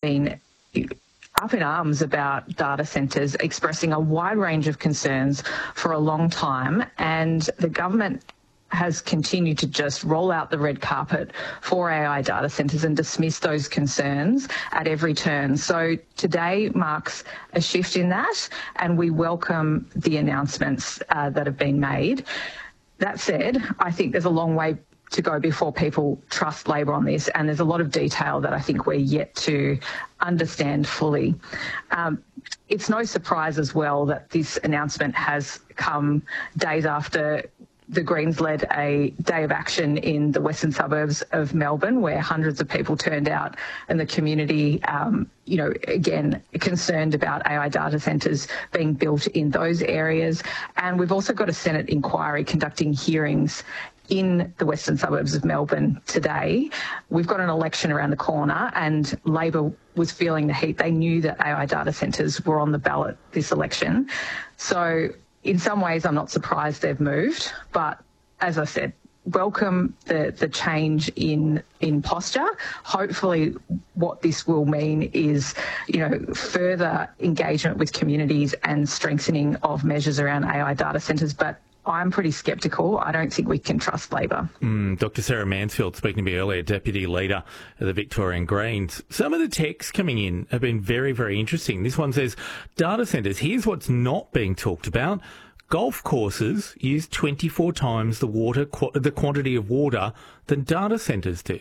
been up in arms about data centres, expressing a wide range of concerns for a long time, and the government has continued to just roll out the red carpet for AI data centres and dismiss those concerns at every turn. So today marks a shift in that, and we welcome the announcements that have been made. That said, I think there's a long way to go before people trust Labor on this, and there's a lot of detail that I think we're yet to understand fully. It's no surprise as well that this announcement has come days after the Greens led a day of action in the western suburbs of Melbourne, where hundreds of people turned out, and the community, again, concerned about AI data centres being built in those areas. And we've also got a Senate inquiry conducting hearings in the western suburbs of Melbourne today. We've got an election around the corner, and Labor was feeling the heat. They knew that AI data centres were on the ballot this election. So in some ways, I'm not surprised they've moved, but as I said, welcome the change in posture. Hopefully what this will mean is, further engagement with communities and strengthening of measures around AI data centres, but I'm pretty sceptical. I don't think we can trust Labor. Dr. Sarah Mansfield speaking to me earlier, Deputy Leader of the Victorian Greens. Some of the texts coming in have been very, very interesting. This one says, data centres, here's what's not being talked about. Golf courses use 24 times the quantity of water than data centres do.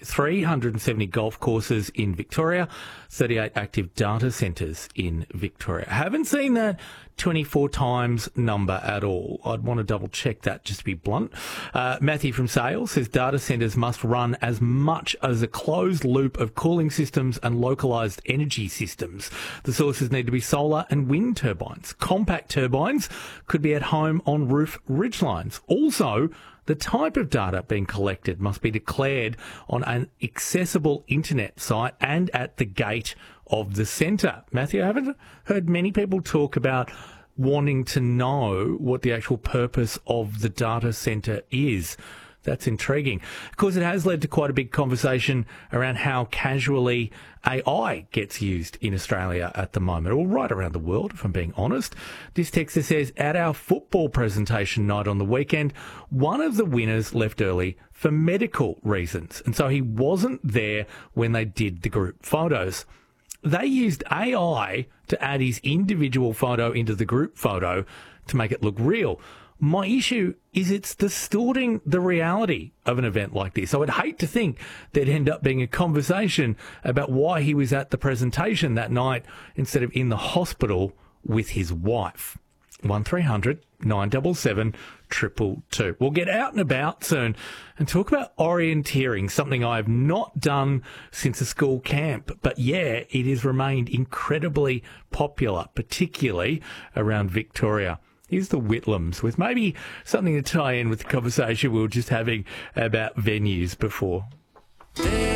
370 golf courses in Victoria, 38 active data centres in Victoria. Haven't seen that 24 times number at all. I'd want to double check that, just to be blunt. Matthew from Sales says data centres must run as much as a closed loop of cooling systems and localised energy systems. The sources need to be solar and wind turbines. Compact turbines could be at home on roof ridgelines. Also, the type of data being collected must be declared on an accessible internet site and at the gate of the centre. Matthew, I haven't heard many people talk about wanting to know what the actual purpose of the data centre is. That's intriguing. Of course, it has led to quite a big conversation around how casually AI gets used in Australia at the moment, or right around the world, if I'm being honest. This texter says, at our football presentation night on the weekend, one of the winners left early for medical reasons, and so he wasn't there when they did the group photos. They used AI to add his individual photo into the group photo to make it look real. My issue is it's distorting the reality of an event like this. I would hate to think there'd end up being a conversation about why he was at the presentation that night instead of in the hospital with his wife. 1300 977 222. We'll get out and about soon and talk about orienteering, something I have not done since a school camp. But yeah, it has remained incredibly popular, particularly around Victoria. Here's the Whitlams with maybe something to tie in with the conversation we were just having about venues before.